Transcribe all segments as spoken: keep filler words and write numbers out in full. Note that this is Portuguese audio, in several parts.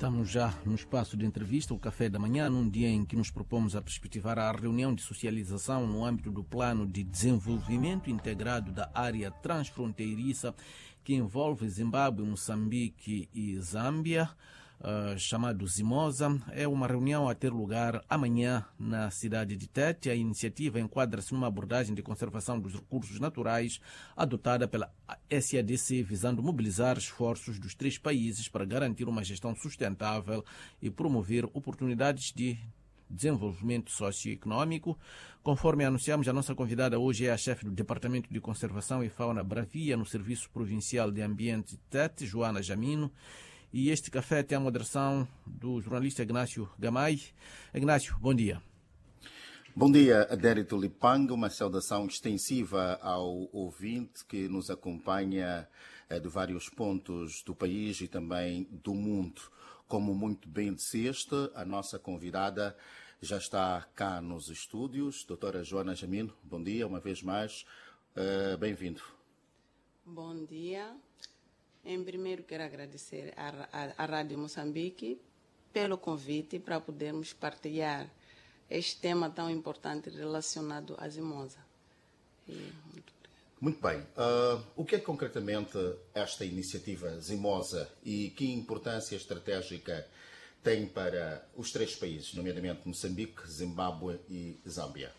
Estamos já no espaço de entrevista, o Café da Manhã, num dia em que nos propomos a perspectivar a reunião de socialização no âmbito do Plano de Desenvolvimento Integrado da Área Transfronteiriça, que envolve Zimbábue, Moçambique e Zâmbia, uh, chamado Zimoza. É uma reunião a ter lugar amanhã na cidade de Tete. A iniciativa enquadra-se numa abordagem de conservação dos recursos naturais adotada pela S A D C, visando mobilizar esforços dos três países para garantir uma gestão sustentável e promover oportunidades de desenvolvimento socioeconômico. Conforme anunciamos, a nossa convidada hoje é a chefe do Departamento de Conservação e Fauna Bravia no Serviço Provincial de Ambiente Tete, Joana Jamino. E este café tem a moderação do jornalista Ignácio Gamay. Ignácio, bom dia. Bom dia, Adérito Lipang. Uma saudação extensiva ao ouvinte que nos acompanha eh, de vários pontos do país e também do mundo. Como muito bem disseste, a nossa convidada já está cá nos estúdios. Doutora Joana Jamino, bom dia, uma vez mais. Uh, bem-vindo. Bom dia. Em primeiro, quero agradecer à, à, à Rádio Moçambique pelo convite para podermos partilhar este tema tão importante relacionado à Zimoza. E, muito Muito bem. Uh, o que é concretamente esta iniciativa Zimoza e que importância estratégica tem para os três países, nomeadamente Moçambique, Zimbábue e Zâmbia?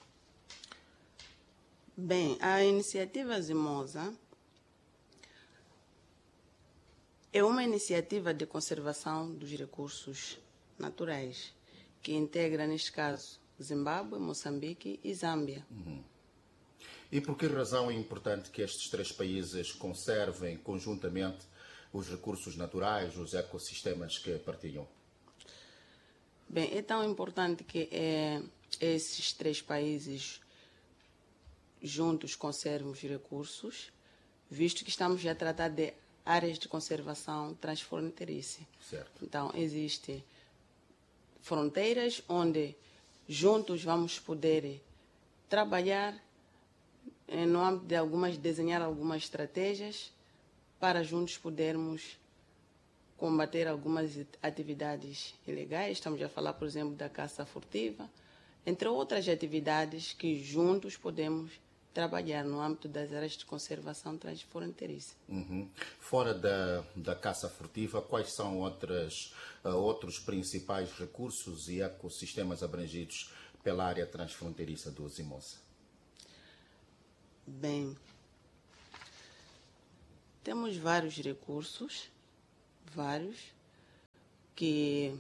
Bem, a iniciativa Zimoza é uma iniciativa de conservação dos recursos naturais que integra, neste caso, Zimbábue, Moçambique e Zâmbia. Uhum. E por que razão é importante que estes três países conservem conjuntamente os recursos naturais, os ecossistemas que partilham? Bem, é tão importante que é, esses três países juntos conservem os recursos, visto que estamos a tratar de áreas de conservação transfronteiriça. Certo. Então, existem fronteiras onde juntos vamos poder trabalhar no âmbito de algumas, desenhar algumas estratégias para juntos podermos combater algumas atividades ilegais. Estamos a falar, por exemplo, da caça furtiva, entre outras atividades que juntos podemos trabalhar no âmbito das áreas de conservação transfronteiriça. Uhum. Fora da, da caça furtiva, quais são outras, uh, outros principais recursos e ecossistemas abrangidos pela área transfronteiriça do Zimoza? Bem, temos vários recursos, vários, que,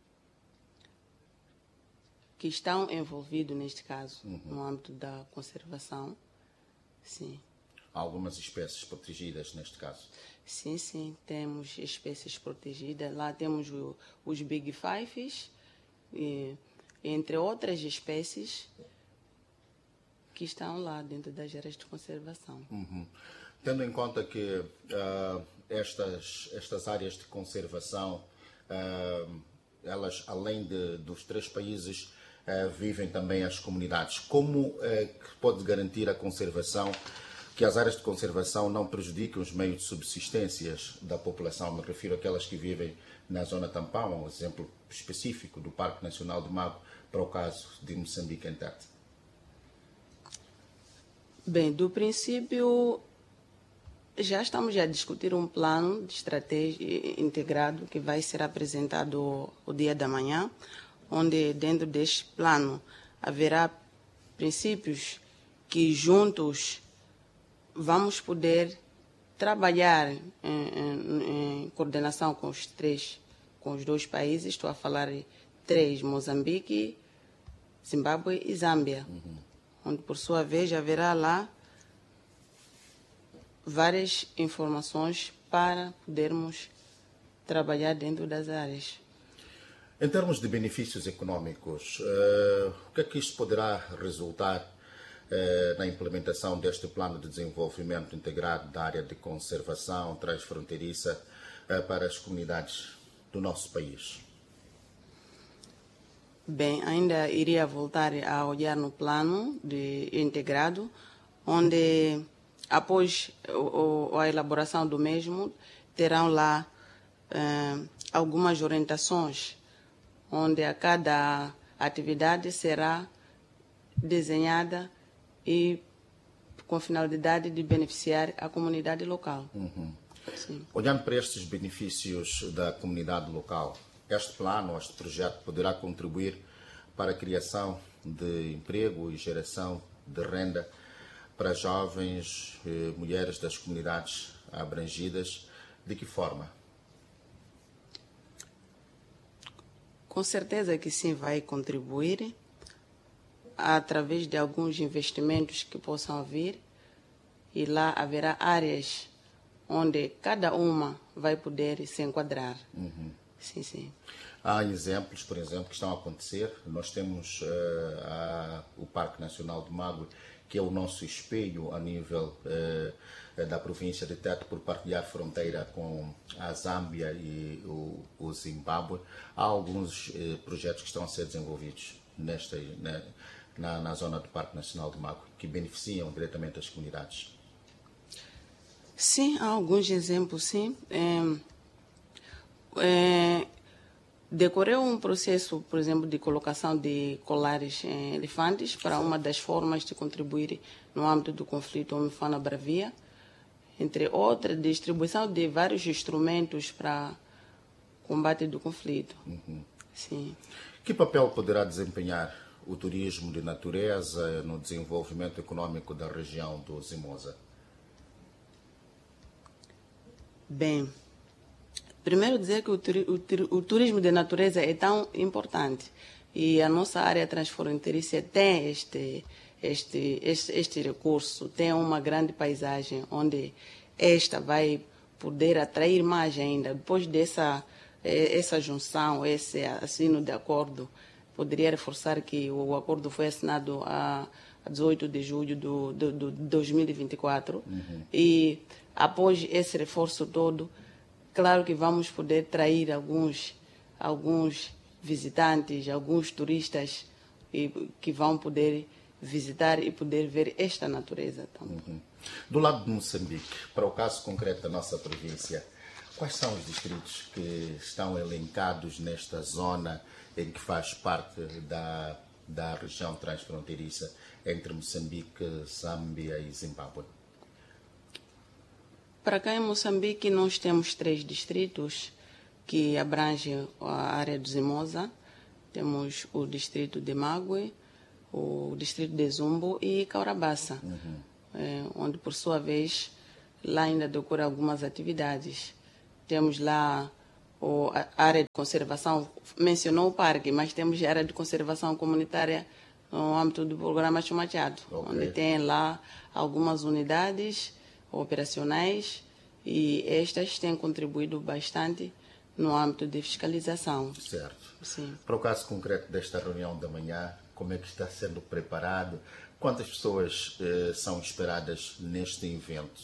que estão envolvidos, neste caso, uhum. no âmbito da conservação. Sim. Há algumas espécies protegidas, neste caso? Sim, sim, temos espécies protegidas. Lá temos o, os Big Fives, e, entre outras espécies que estão lá dentro das áreas de conservação. Uhum. Tendo em conta que uh, estas, estas áreas de conservação, uh, elas, além de, dos três países, uh, vivem também as comunidades. Como uh, que pode garantir a conservação, que as áreas de conservação não prejudiquem os meios de subsistências da população? Me refiro àquelas que vivem na zona Tampão, um exemplo específico do Parque Nacional do Mago, para o caso de Moçambique em Tete. Bem, do princípio, já estamos a discutir um plano de estratégia integrado que vai ser apresentado o dia da manhã, onde dentro deste plano haverá princípios que juntos vamos poder trabalhar em, em, em coordenação com os três, com os dois países. Estou a falar de três: Moçambique, Zimbábue e Zâmbia. Uhum. Onde, por sua vez, haverá lá várias informações para podermos trabalhar dentro das áreas. Em termos de benefícios econômicos, uh, o que é que isto poderá resultar uh, na implementação deste plano de desenvolvimento integrado da área de conservação transfronteiriça uh, para as comunidades do nosso país? Bem, ainda iria voltar a olhar no plano de integrado, onde, após o, a elaboração do mesmo, terão lá eh, algumas orientações, onde a cada atividade será desenhada e com finalidade de beneficiar a comunidade local. Uhum. Sim. Olhando para estes benefícios da comunidade local, este plano, este projeto poderá contribuir para a criação de emprego e geração de renda para jovens e mulheres das comunidades abrangidas. De que forma? Com certeza que sim, vai contribuir através de alguns investimentos que possam vir, e lá haverá áreas onde cada uma vai poder se enquadrar. Uhum. Sim, sim. Há exemplos, por exemplo, que estão a acontecer. Nós temos uh, a, o Parque Nacional de Magwe, que é o nosso espelho a nível uh, da província de Tete, por partilhar fronteira com a Zâmbia e o, o Zimbábue. Há alguns uh, projetos que estão a ser desenvolvidos nesta, na, na, na zona do Parque Nacional de Magwe, que beneficiam diretamente as comunidades. Sim, há alguns exemplos, sim. É, é, decorreu um processo, por exemplo, de colocação de colares em elefantes para uma das formas de contribuir no âmbito do conflito Homem-Fana-Bravia, entre outras, distribuição de vários instrumentos para combate do conflito. Uhum. Sim. Que papel poderá desempenhar o turismo de natureza no desenvolvimento econômico da região do Zimosa? Bem, primeiro dizer que o, turi o, turi o turismo de natureza é tão importante e a nossa área transfronteiriça tem este, este, este, este recurso, tem uma grande paisagem onde esta vai poder atrair mais ainda. Depois dessa essa junção, esse assino de acordo, poderia reforçar que o acordo foi assinado a dezoito de julho do, do, do dois mil e vinte e quatro. Uhum. E após esse reforço todo, claro que vamos poder atrair alguns, alguns visitantes, alguns turistas e, que vão poder visitar e poder ver esta natureza também. Uhum. Do lado de Moçambique, para o caso concreto da nossa província, quais são os distritos que estão elencados nesta zona em que faz parte da, da região transfronteiriça entre Moçambique, Zâmbia e Zimbábue? Para cá em Moçambique nós temos três distritos que abrangem a área do Zimosa. Temos o distrito de Magwe, o distrito de Zumbo e Caurabaça, uhum. é, onde por sua vez lá ainda decorrem algumas atividades. Temos lá o, a área de conservação, mencionou o parque, mas temos a área de conservação comunitária no âmbito do programa Chumachado, okay. onde tem lá algumas unidades operacionais e estas têm contribuído bastante no âmbito de fiscalização. Certo. Sim. Para o caso concreto desta reunião da manhã, como é que está sendo preparado? Quantas pessoas eh, são esperadas neste evento?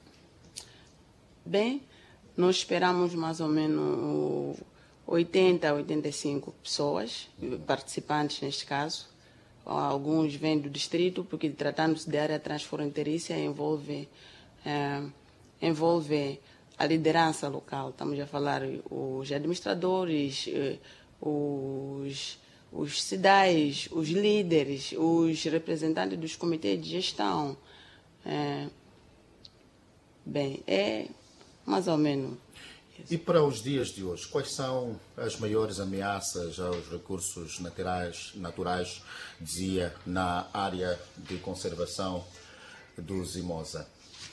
Bem, nós esperamos mais ou menos oitenta a oitenta e cinco pessoas, uhum. participantes neste caso. Alguns vêm do distrito, porque tratando-se de área transfronteiriça envolve, eh, envolve a liderança local. Estamos a falar os administradores, eh, os, os cidades, os líderes, os representantes dos comitês de gestão. Eh, bem, é mais ou menos. E para os dias de hoje, quais são as maiores ameaças aos recursos naturais, naturais, dizia, na área de conservação do Zimosa?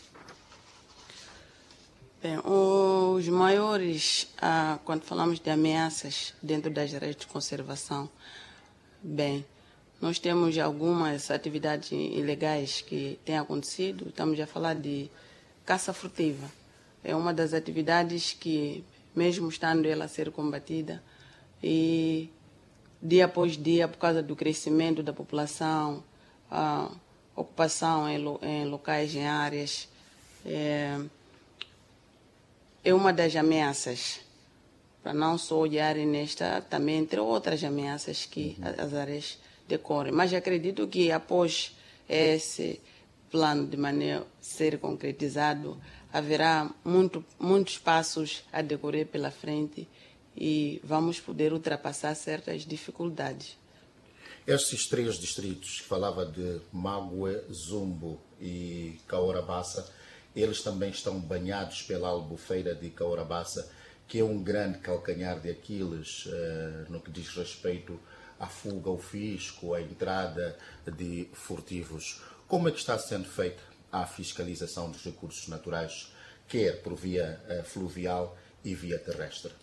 Bem, os maiores, ah, quando falamos de ameaças dentro das áreas de conservação, bem, nós temos algumas atividades ilegais que têm acontecido. Estamos a falar de caça furtiva. É uma das atividades que, mesmo estando ela a ser combatida, e dia após dia, por causa do crescimento da população, a ocupação em, lo, em locais, em áreas, é, é uma das ameaças, para não só olharem nesta, também entre outras ameaças que uhum. as áreas decorrem. Mas acredito que após esse plano de maneira ser concretizado, haverá muito, muitos passos a decorrer pela frente e vamos poder ultrapassar certas dificuldades. Estes três distritos, que falava de Mague, Zumbo e Caorabassa, eles também estão banhados pela Albufeira de Caorabassa, que é um grande calcanhar de Aquiles uh, no que diz respeito à fuga ao fisco, à entrada de furtivos. Como é que está sendo feita a fiscalização dos recursos naturais, quer por via uh, fluvial e via terrestre?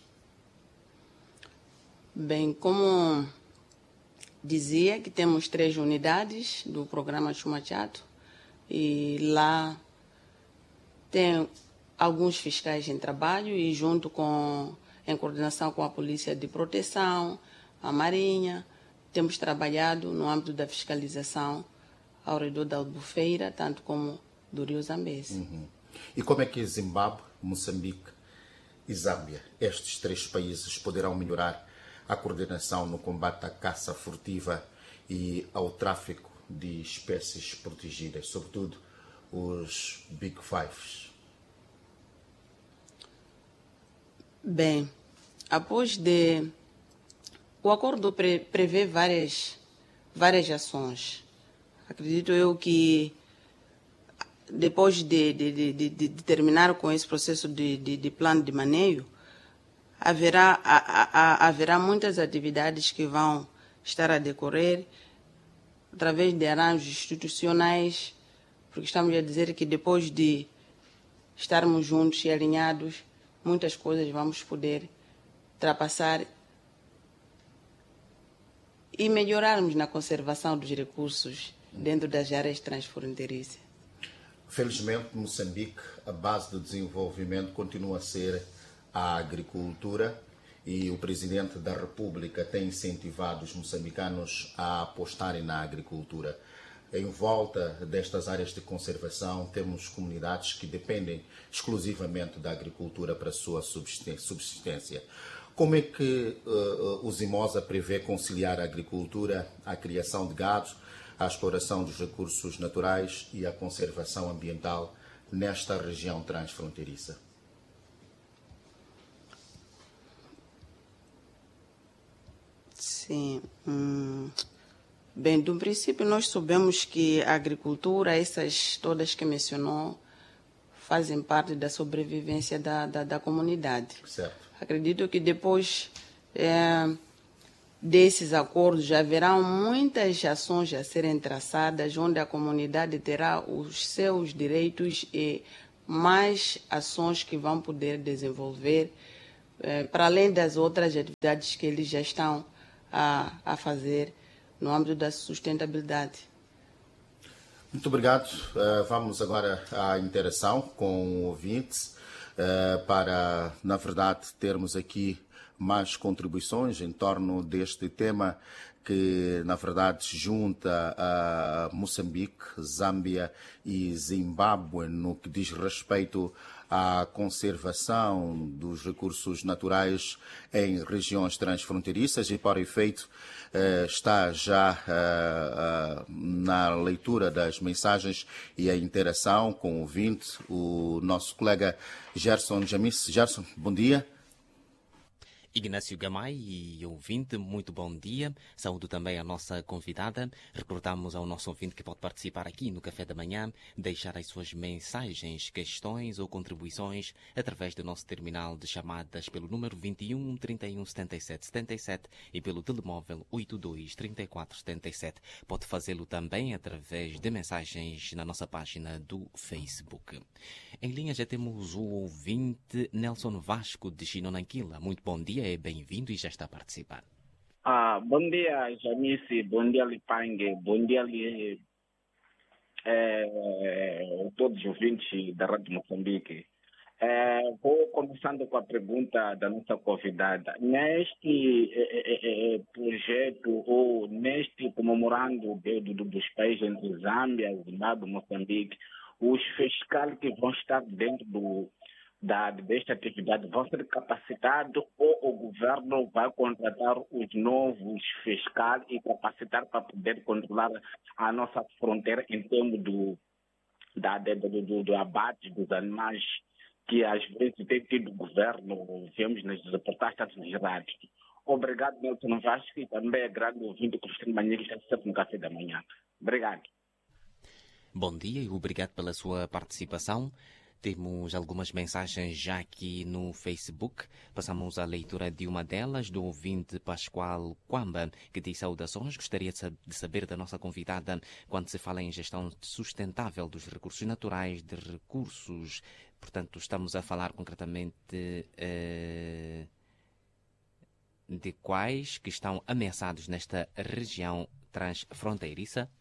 Bem, como dizia que temos três unidades do programa Chumachato e lá tem alguns fiscais em trabalho e junto com, em coordenação com a Polícia de Proteção, a Marinha, temos trabalhado no âmbito da fiscalização ao redor da Albufeira, tanto como do Rio Zambeze. Uhum. E como é que Zimbábue, Moçambique e Zâmbia, estes três países, poderão melhorar a coordenação no combate à caça furtiva e ao tráfico de espécies protegidas, sobretudo os Big Fives? Bem, após de... O acordo pre prevê várias, várias ações. Acredito eu que depois de, de, de, de, de terminar com esse processo de, de, de plano de manejo, haverá, a, a, a, haverá muitas atividades que vão estar a decorrer através de arranjos institucionais, porque estamos a dizer que depois de estarmos juntos e alinhados, muitas coisas vamos poder ultrapassar e melhorarmos na conservação dos recursos dentro das áreas transfronteiriças. Felizmente, Moçambique, a base do desenvolvimento continua a ser a agricultura e o Presidente da República tem incentivado os moçambicanos a apostarem na agricultura. Em volta destas áreas de conservação, temos comunidades que dependem exclusivamente da agricultura para a sua subsistência. Como é que uh, o Zimosa prevê conciliar a agricultura, a criação de gado, a exploração dos recursos naturais e a conservação ambiental nesta região transfronteiriça? Sim. Hum, bem, do princípio nós sabemos que a agricultura, essas todas que mencionou, fazem parte da sobrevivência da, da, da comunidade. Certo. Acredito que depois é, desses acordos já haverão muitas ações a serem traçadas, onde a comunidade terá os seus direitos e mais ações que vão poder desenvolver, é, para além das outras atividades que eles já estão a, a fazer no âmbito da sustentabilidade. Muito obrigado. Uh, vamos agora à interação com o ouvinte, uh, para, na verdade, termos aqui mais contribuições em torno deste tema que, na verdade, junta a Moçambique, Zâmbia e Zimbábue no que diz respeito à conservação dos recursos naturais em regiões transfronteiriças e, para efeito, está já na leitura das mensagens e a interação com o ouvinte, o nosso colega Gerson Jamis. Gerson, bom dia. Ignácio Gamay e ouvinte, muito bom dia. Saúdo também a nossa convidada. Recordamos ao nosso ouvinte que pode participar aqui no Café da Manhã, deixar as suas mensagens, questões ou contribuições através do nosso terminal de chamadas pelo número vinte e um, trinta e um, setenta e sete, setenta e sete e pelo telemóvel oitenta e dois, trinta e quatro, setenta e sete. Pode fazê-lo também através de mensagens na nossa página do Facebook. Em linha já temos o ouvinte Nelson Vasco de Chinonanquila. Muito bom dia, é bem-vindo e já está a participar. Ah, bom dia, Janice, bom dia, Lipangue, bom dia, li, é, todos os ouvintes da Rádio Moçambique. É, vou começando com a pergunta da nossa convidada. Neste é, é, projeto, ou neste comemorando de, de, dos países entre Zâmbia, Zimbábue e Moçambique, os fiscais que vão estar dentro do, da, desta atividade vão ser capacitados ou o governo vai contratar os novos fiscais e capacitar para poder controlar a nossa fronteira em termos do, da, do, do, do abate dos animais, que às vezes tem tido governo, vemos nas reportagens tanto nas rádios. Obrigado, Nelson Vasco, e também é grande ouvinte do Cristiano Manhã, que está sempre no café da manhã. Obrigado. Bom dia e obrigado pela sua participação. Temos algumas mensagens já aqui no Facebook. Passamos à leitura de uma delas, do ouvinte Pascoal Quamba, que diz saudações. Gostaria de saber da nossa convidada, quando se fala em gestão sustentável dos recursos naturais, de recursos, portanto, estamos a falar concretamente eh, de quais que estão ameaçados nesta região transfronteiriça.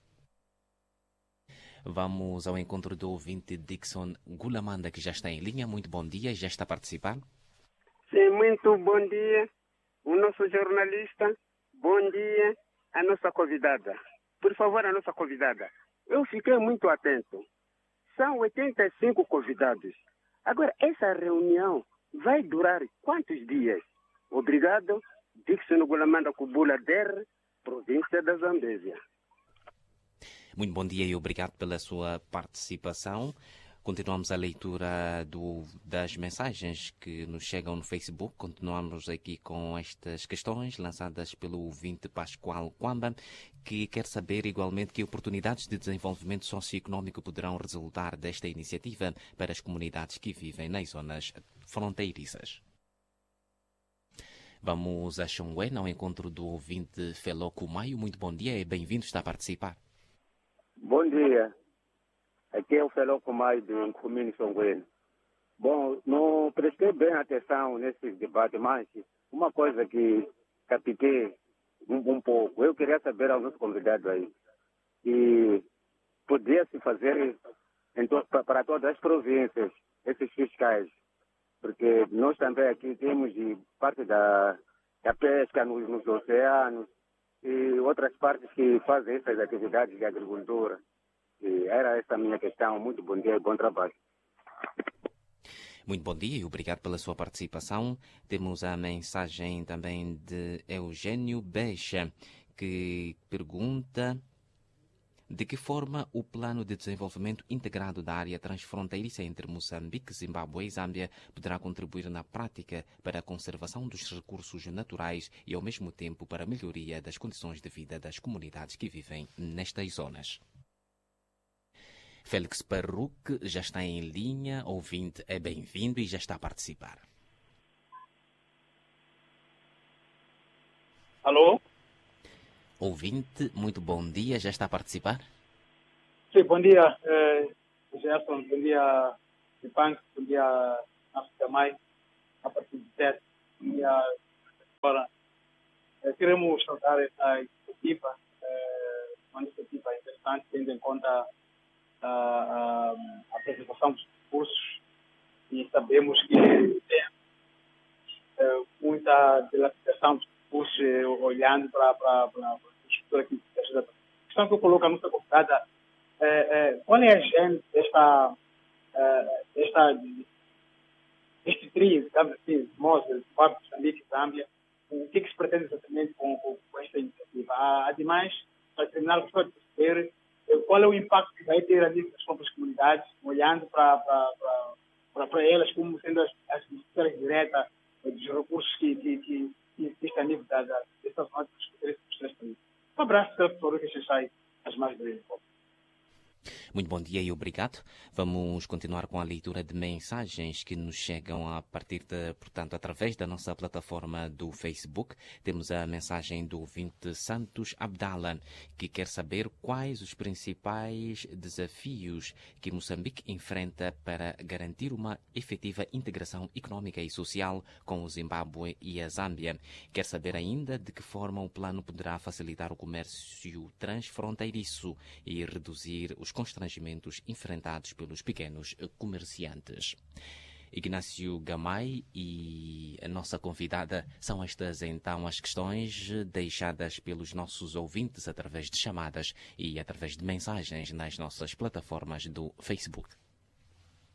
Vamos ao encontro do ouvinte Dixon Gulamanda, que já está em linha. Muito bom dia e já está a participar. Sim, muito bom dia. O nosso jornalista, bom dia. A nossa convidada. Por favor, a nossa convidada. Eu fiquei muito atento. São oitenta e cinco convidados. Agora, essa reunião vai durar quantos dias? Obrigado. Dixon Gulamanda Kubula Der, província da Zambésia. Muito bom dia e obrigado pela sua participação. Continuamos a leitura do, das mensagens que nos chegam no Facebook. Continuamos aqui com estas questões lançadas pelo ouvinte Pascoal Quamba, que quer saber igualmente que oportunidades de desenvolvimento socioeconómico poderão resultar desta iniciativa para as comunidades que vivem nas zonas fronteiriças. Vamos a Xongué, ao encontro do ouvinte Feloco Maio. Muito bom dia e bem-vindo, está a participar. Bom dia. Aqui é o Feloco Maio do Comino Xongué. Bom, não prestei bem atenção nesse debate, mas uma coisa que captei um, um pouco, eu queria saber aos nossos convidados aí, que podia-se fazer em to, para todas as províncias esses fiscais, porque nós também aqui temos de parte da, da pesca nos, nos oceanos, e outras partes que fazem essas atividades de agricultura. E era essa a minha questão. Muito bom dia e bom trabalho. Muito bom dia e obrigado pela sua participação. Temos a mensagem também de Eugênio Beixa, que pergunta de que forma o Plano de Desenvolvimento Integrado da Área Transfronteiriça entre Moçambique, Zimbábue e Zâmbia poderá contribuir na prática para a conservação dos recursos naturais e, ao mesmo tempo, para a melhoria das condições de vida das comunidades que vivem nestas zonas. Félix Parruque já está em linha, ouvinte é bem-vindo e já está a participar. Alô? Ouvinte, muito bom dia, já está a participar? Sim, bom dia, eh, Gerson, bom dia, Ipank, bom dia, África Mai, a partir de sete, bom dia, agora. Eh, queremos saudar essa iniciativa, eh, uma iniciativa interessante, tendo em conta a, a, a apresentação dos recursos, e sabemos que tem eh, muita dilapidação dos recursos, eh, olhando para a estrutura que ajuda. A questão que eu coloco a nossa convidada é, é qual é a gente desta, é, desta este trio, digamos assim, Moçambique, Moçambique e Zâmbia, o que, é que se pretende exatamente com, com, com esta iniciativa? Ademais, para terminar, gostaria de perceber qual é o impacto que vai ter ali nas próprias comunidades, olhando para, para, para, para elas como sendo as, as beneficiárias diretas dos recursos que, que, que, que existem a nível das dessas zonas dos países. Um abraço, por que se sai as mais breves. Muito bom dia e obrigado. Vamos continuar com a leitura de mensagens que nos chegam a partir de, portanto, através da nossa plataforma do Facebook. Temos a mensagem do ouvinte Santos Abdala, que quer saber quais os principais desafios que Moçambique enfrenta para garantir uma efetiva integração económica e social com o Zimbábue e a Zâmbia. Quer saber ainda de que forma o plano poderá facilitar o comércio transfronteiriço e reduzir os constrangimentos enfrentados pelos pequenos comerciantes. Ignácio Gamay e a nossa convidada, são estas então as questões deixadas pelos nossos ouvintes através de chamadas e através de mensagens nas nossas plataformas do Facebook.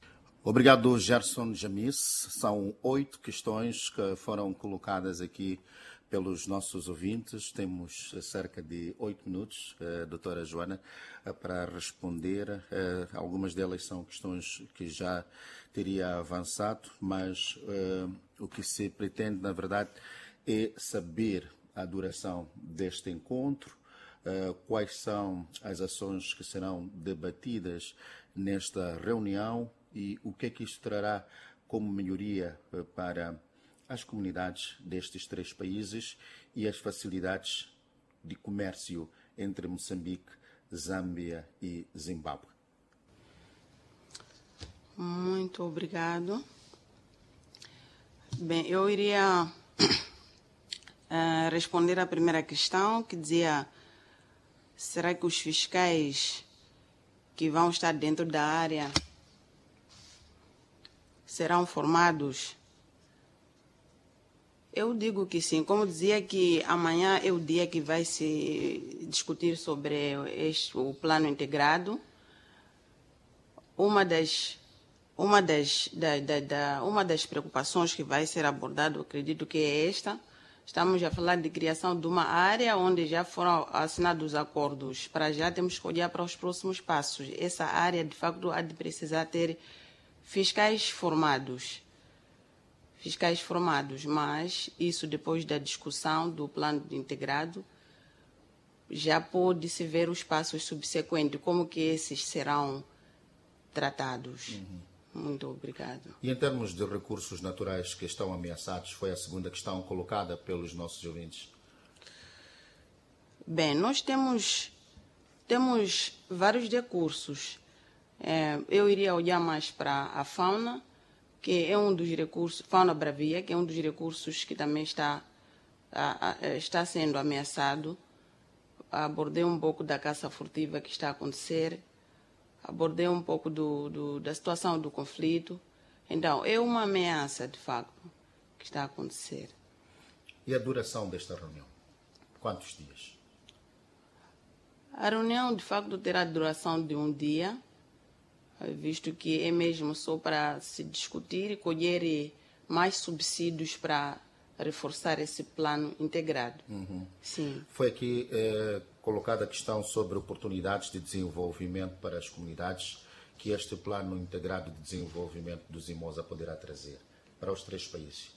Obrigado, Gerson Jamis. São oito questões que foram colocadas aqui pelos nossos ouvintes. Temos cerca de oito minutos, uh, doutora Joana, uh, para responder. Uh, algumas delas são questões que já teria avançado, mas uh, o que se pretende, na verdade, é saber a duração deste encontro, uh, quais são as ações que serão debatidas nesta reunião e o que é que isto trará como melhoria uh, para as comunidades destes três países e as facilidades de comércio entre Moçambique, Zâmbia e Zimbábue. Muito obrigado. Bem, eu iria uh, responder à primeira questão, que dizia: será que os fiscais que vão estar dentro da área serão formados? Eu digo que sim. Como dizia, que amanhã é o dia que vai se discutir sobre este, o plano integrado. Uma das, uma, das, da, da, da, uma das preocupações que vai ser abordada, acredito que é esta. Estamos a falar de criação de uma área onde já foram assinados os acordos. Para já temos que olhar para os próximos passos. Essa área, de facto, há de precisar ter fiscais formados. Fiscais formados, mas isso, depois da discussão do plano integrado, já pode-se ver os passos subsequentes, como que esses serão tratados. Uhum. Muito obrigado. E em termos de recursos naturais que estão ameaçados, foi a segunda questão colocada pelos nossos ouvintes. Bem, nós temos, temos vários recursos. É, eu iria olhar mais para a fauna, que é um dos recursos, fauna bravia, que é um dos recursos que também está, a, a, está sendo ameaçado. Abordei um pouco da caça furtiva que está a acontecer, abordei um pouco do, do, da situação do conflito. Então, é uma ameaça, de facto, que está a acontecer. E a duração desta reunião? Quantos dias? A reunião, de facto, terá duração de um dia, visto que é mesmo só para se discutir e colher mais subsídios para reforçar esse plano integrado. Uhum. Sim. Foi aqui eh, colocada a questão sobre oportunidades de desenvolvimento para as comunidades que este plano integrado de desenvolvimento do Zimosa poderá trazer para os três países.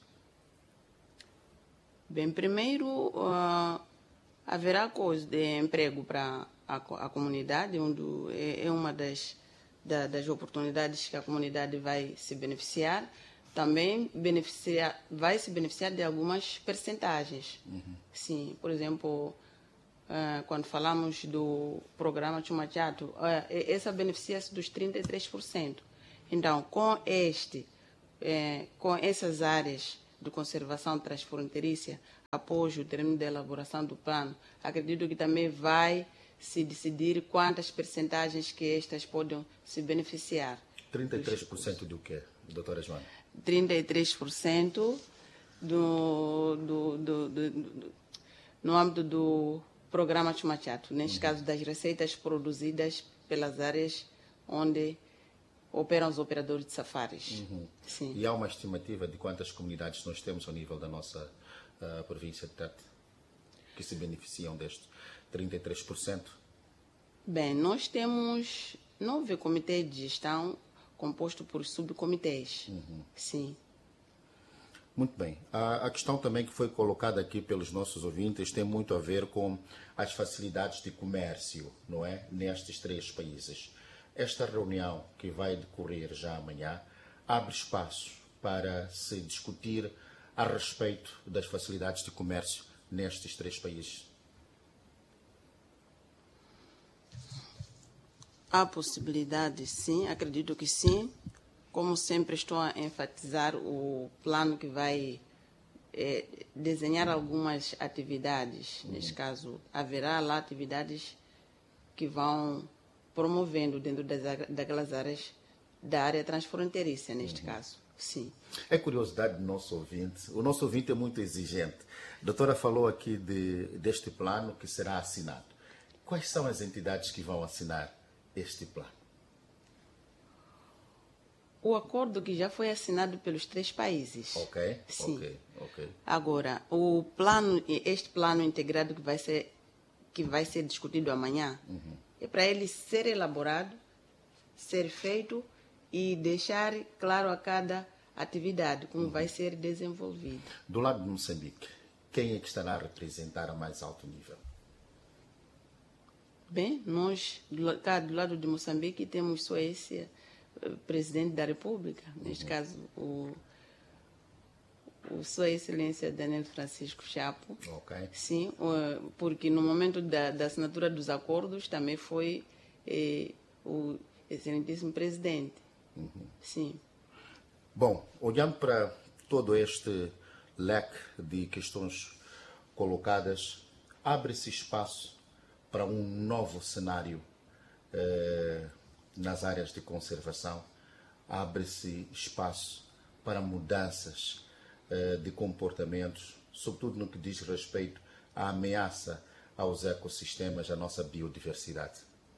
Bem, primeiro, uh, haverá coisa de emprego para a, a comunidade, onde é, é uma das Da, das oportunidades que a comunidade vai se beneficiar. Também beneficia, vai se beneficiar de algumas percentagens. Uhum. Sim, por exemplo, uh, quando falamos do programa Chumachato, uh, essa beneficia-se dos trinta e três por cento. Então, com este, eh, com essas áreas de conservação transfronteiriça, após o término da elaboração do plano, acredito que também vai se decidir quantas percentagens que estas podem se beneficiar. trinta e três por cento do quê, doutora Joana? trinta e três por cento do, do, do, do, do, no âmbito do programa Chumachato, neste uhum. caso das receitas produzidas pelas áreas onde operam os operadores de safaris. Uhum. Sim. E há uma estimativa de quantas comunidades nós temos ao nível da nossa uh, província de Tete que se beneficiam deste trinta e três por cento? Bem, nós temos nove comitês de gestão composto por subcomitês. Uhum. Sim. Muito bem. A, a questão também que foi colocada aqui pelos nossos ouvintes tem muito a ver com as facilidades de comércio, não é? Nestes três países. Esta reunião que vai decorrer já amanhã abre espaço para se discutir a respeito das facilidades de comércio nestes três países. Há possibilidade, sim, acredito que sim. Como sempre, estou a enfatizar o plano que vai é, desenhar algumas atividades. Uhum. Neste caso, haverá lá atividades que vão promovendo dentro das, daquelas áreas da área transfronteiriça, neste uhum. caso. Sim. É curiosidade do nosso ouvinte. O nosso ouvinte é muito exigente. A doutora falou aqui de, deste plano que será assinado. Quais são as entidades que vão assinar este plano? O acordo que já foi assinado pelos três países. Ok, Sim. ok, ok. Agora, o plano, este plano integrado que vai ser, que vai ser discutido amanhã, uhum. é para ele ser elaborado, ser feito e deixar claro a cada atividade como uhum. vai ser desenvolvida. Do lado de Moçambique, quem é que estará a representar a mais alto nível? Bem, nós, do, cá do lado de Moçambique, temos só esse presidente da República, neste uhum. caso o, o Sua Excelência Daniel Francisco Chapo. Okay. Sim, porque no momento da, da assinatura dos acordos também foi eh, o excelentíssimo presidente. Uhum. Sim. Bom, olhando para todo este leque de questões colocadas, abre-se espaço para um novo cenário eh, nas áreas de conservação, abre-se espaço para mudanças eh, de comportamentos, sobretudo no que diz respeito à ameaça aos ecossistemas, à nossa biodiversidade.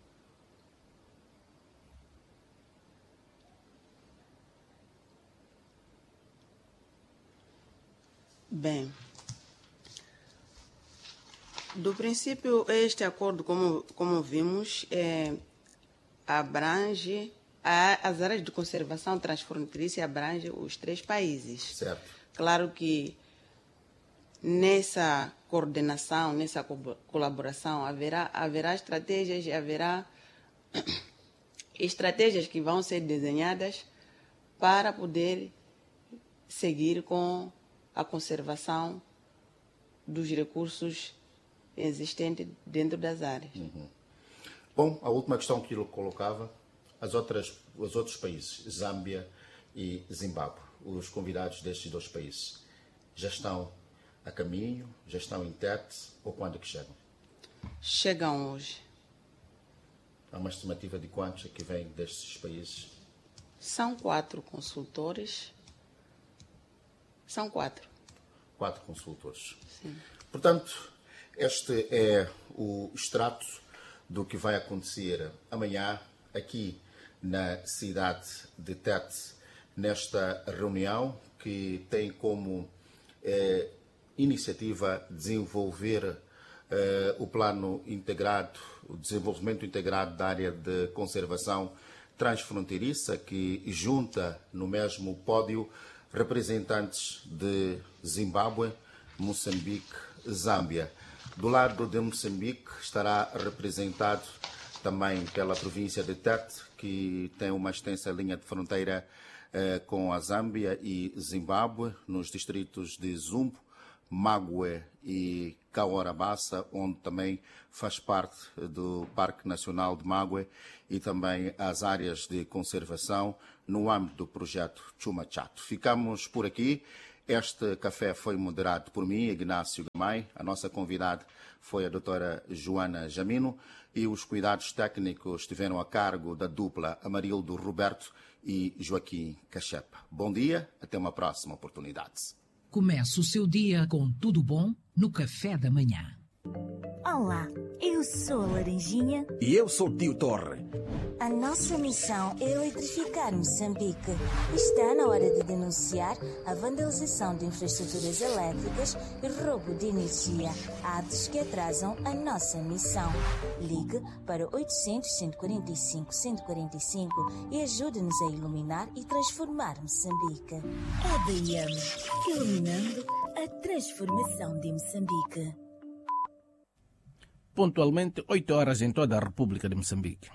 Bem, do princípio, este acordo, como, como vimos, é, abrange a, as áreas de conservação transfronteiriça, abrange os três países. Certo. Claro que nessa coordenação, nessa co colaboração, haverá, haverá estratégias, haverá estratégias que vão ser desenhadas para poder seguir com a conservação dos recursos existentes dentro das áreas. Uhum. Bom, a última questão que eu colocava, as outras, os outros países, Zâmbia e Zimbábue, os convidados destes dois países, já estão a caminho, já estão em Tete ou quando que chegam? Chegam hoje. Há uma estimativa de quantos é que vêm destes países? São quatro consultores. São quatro. Quatro consultores. Sim. Portanto, este é o extrato do que vai acontecer amanhã aqui na cidade de Tete, nesta reunião que tem como eh, iniciativa desenvolver eh, o plano integrado, o desenvolvimento integrado da área de conservação transfronteiriça, que junta no mesmo pódio representantes de Zimbábue, Moçambique, Zâmbia. Do lado de Moçambique estará representado também pela província de Tete, que tem uma extensa linha de fronteira eh, com a Zâmbia e Zimbábue, nos distritos de Zumbo, Mague e Cauarabassa, onde também faz parte do Parque Nacional de Mague e também as áreas de conservação no âmbito do projeto Chuma Chato. Ficamos por aqui. Este café foi moderado por mim, Ignácio Gamay. A nossa convidada foi a doutora Joana Jamino e os cuidados técnicos estiveram a cargo da dupla Amarildo Roberto e Joaquim Cachepa. Bom dia, até uma próxima oportunidade. Comece o seu dia com tudo bom no café da manhã. Olá, eu sou a Laranjinha. E eu sou o Tio Torre. A nossa missão é eletrificar Moçambique. Está na hora de denunciar a vandalização de infraestruturas elétricas e roubo de energia, atos que atrasam a nossa missão. Ligue para oitocentos, cento e quarenta e cinco, cento e quarenta e cinco e ajude-nos a iluminar e transformar Moçambique. A D I M, iluminando a transformação de Moçambique. Pontualmente, oito horas em toda a República de Moçambique.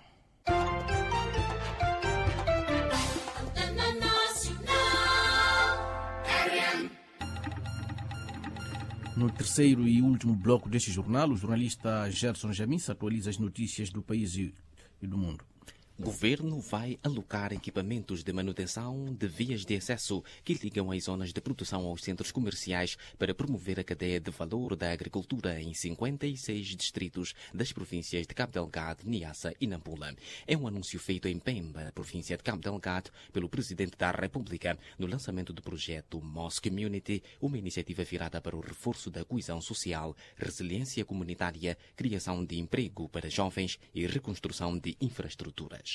No terceiro e último bloco deste jornal, o jornalista Gerson Jamis atualiza as notícias do país e do mundo. O governo vai alocar equipamentos de manutenção de vias de acesso que ligam as zonas de produção aos centros comerciais para promover a cadeia de valor da agricultura em cinquenta e seis distritos das províncias de Cabo Delgado, Niassa e Nampula. É um anúncio feito em Pemba, província de Cabo Delgado, pelo Presidente da República no lançamento do projeto Mos Community, uma iniciativa virada para o reforço da coesão social, resiliência comunitária, criação de emprego para jovens e reconstrução de infraestruturas.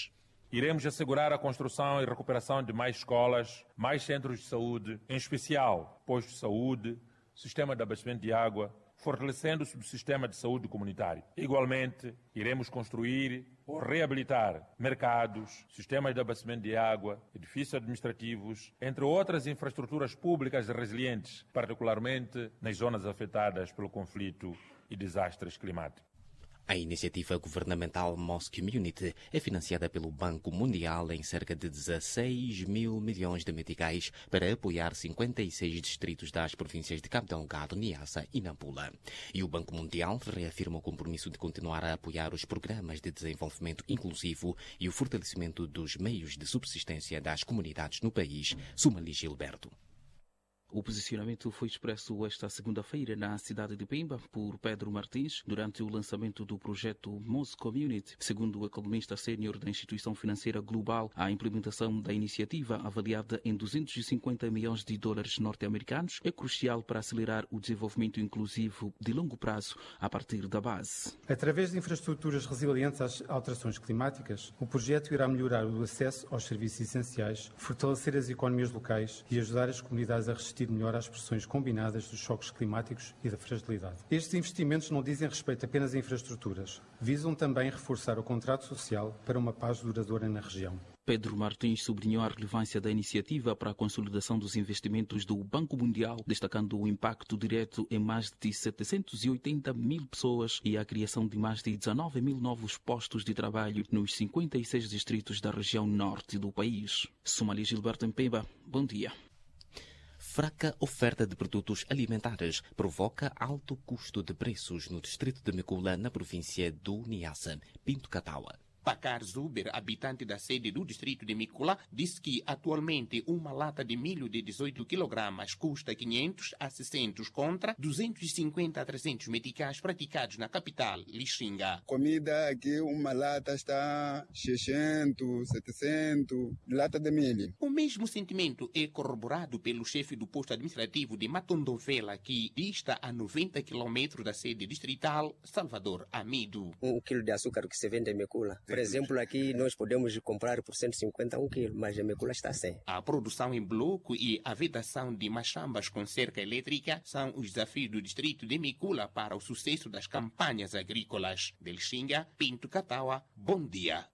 Iremos assegurar a construção e recuperação de mais escolas, mais centros de saúde, em especial postos de saúde, sistema de abastecimento de água, fortalecendo o subsistema de saúde comunitário. Igualmente, iremos construir ou reabilitar mercados, sistemas de abastecimento de água, edifícios administrativos, entre outras infraestruturas públicas resilientes, particularmente nas zonas afetadas pelo conflito e desastres climáticos. A iniciativa governamental Mosque Community é financiada pelo Banco Mundial em cerca de dezesseis mil milhões de meticais para apoiar cinquenta e seis distritos das províncias de Cabo Delgado, Niassa e Nampula. E o Banco Mundial reafirma o compromisso de continuar a apoiar os programas de desenvolvimento inclusivo e o fortalecimento dos meios de subsistência das comunidades no país. Sumali Gilberto. O posicionamento foi expresso esta segunda-feira na cidade de Pemba por Pedro Martins durante o lançamento do projeto Mosque Community. Segundo o economista sénior da instituição financeira global, a implementação da iniciativa, avaliada em duzentos e cinquenta milhões de dólares norte-americanos, é crucial para acelerar o desenvolvimento inclusivo de longo prazo a partir da base. Através de infraestruturas resilientes às alterações climáticas, o projeto irá melhorar o acesso aos serviços essenciais, fortalecer as economias locais e ajudar as comunidades a resistir melhor às pressões combinadas dos choques climáticos e da fragilidade. Estes investimentos não dizem respeito apenas a infraestruturas, visam também reforçar o contrato social para uma paz duradoura na região. Pedro Martins sublinhou a relevância da iniciativa para a consolidação dos investimentos do Banco Mundial, destacando o impacto direto em mais de setecentos e oitenta mil pessoas e a criação de mais de dezenove mil novos postos de trabalho nos cinquenta e seis distritos da região norte do país. Sumali Gilberto em Pemba, bom dia. Fraca oferta de produtos alimentares provoca alto custo de preços no distrito de Mekula, na província do Niassa. Pinto Catawa. Pacar Zuber, habitante da sede do distrito de Mekula, disse que atualmente uma lata de milho de dezoito quilogramas custa quinhentos a seiscentos contra duzentos e cinquenta a trezentos meticais praticados na capital, Lixinga. Comida aqui, uma lata está seiscentos, setecentos, lata de milho. O mesmo sentimento é corroborado pelo chefe do posto administrativo de Matondovela, que dista a noventa quilômetros da sede distrital, Salvador Amido. Um quilo de açúcar que se vende em Mekula. Por exemplo, aqui nós podemos comprar por cento e cinquenta um quilo, mas a Mekula está sem. A produção em bloco e a vedação de machambas com cerca elétrica são os desafios do distrito de Mekula para o sucesso das campanhas agrícolas. Del Xinga, Pinto Catawa, bom dia.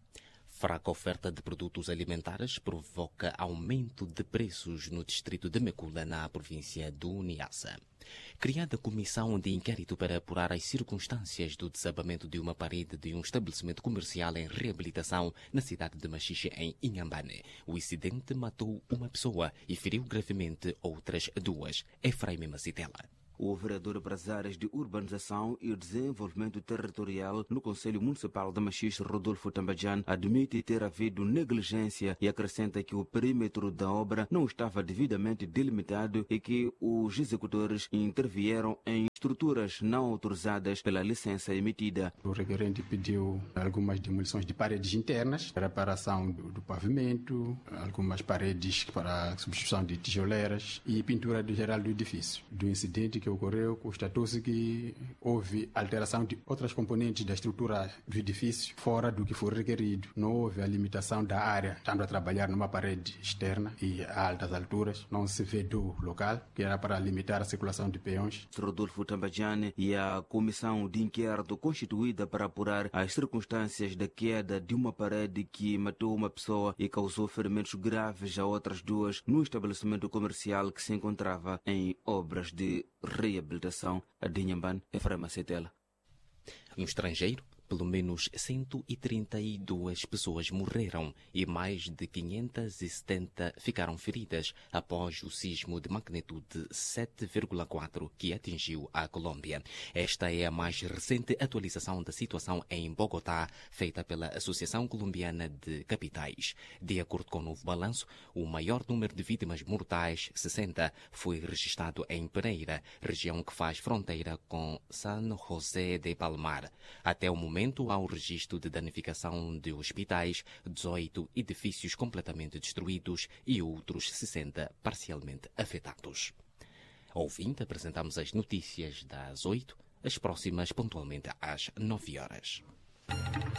Fraca oferta de produtos alimentares provoca aumento de preços no distrito de Mekula, na província do Niassa. Criada comissão de inquérito para apurar as circunstâncias do desabamento de uma parede de um estabelecimento comercial em reabilitação na cidade de Machixe, em Inhambane. O incidente matou uma pessoa e feriu gravemente outras duas. Efraim Macitela. O vereador para as áreas de urbanização e desenvolvimento territorial no Conselho Municipal de Machixe, Rodolfo Tambajan, admite ter havido negligência e acrescenta que o perímetro da obra não estava devidamente delimitado e que os executores intervieram em estruturas não autorizadas pela licença emitida. O requerente pediu algumas demolições de paredes internas, reparação do, do pavimento, algumas paredes para substituição de tijoleiras e pintura do geral do edifício. Do incidente que ocorreu, constatou-se que houve alteração de outras componentes da estrutura do edifício fora do que foi requerido. Não houve a limitação da área, estando a trabalhar numa parede externa e a altas alturas. Não se vedou local, que era para limitar a circulação de peões. Rodolfo Tambajane e a comissão de inquérito constituída para apurar as circunstâncias da queda de uma parede que matou uma pessoa e causou ferimentos graves a outras duas no estabelecimento comercial que se encontrava em obras de reabilitação de Inhambane, Efraim Macitela. No estrangeiro, pelo menos cento e trinta e duas pessoas morreram e mais de quinhentas e setenta ficaram feridas após o sismo de magnitude sete vírgula quatro que atingiu a Colômbia. Esta é a mais recente atualização da situação em Bogotá, feita pela Associação Colombiana de Capitais. De acordo com o novo balanço, o maior número de vítimas mortais, sessenta, foi registrado em Pereira, região que faz fronteira com San José de Palmar. Até o momento, há um registro de danificação de hospitais, dezoito edifícios completamente destruídos e outros sessenta parcialmente afetados. Ouvinte, apresentamos as notícias das oito, as próximas pontualmente às nove horas.